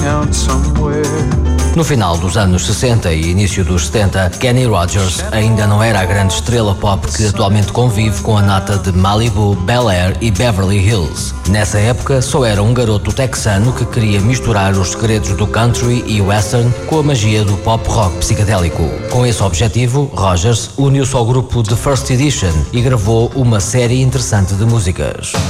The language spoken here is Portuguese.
No final dos anos 60 e início dos 70, Kenny Rogers ainda não era a grande estrela pop que atualmente convive com a nata de Malibu, Bel Air e Beverly Hills. Nessa época, só era um garoto texano que queria misturar os segredos do country e western com a magia do pop rock psicadélico. Com esse objetivo, Rogers uniu-se ao grupo The First Edition e gravou uma série interessante de músicas.